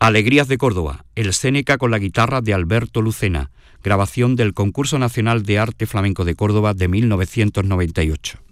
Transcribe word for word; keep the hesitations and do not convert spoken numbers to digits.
Alegrías de Córdoba, el Séneca con la guitarra de Alberto Lucena, grabación del Concurso Nacional de Arte Flamenco de Córdoba de mil novecientos noventa y ocho.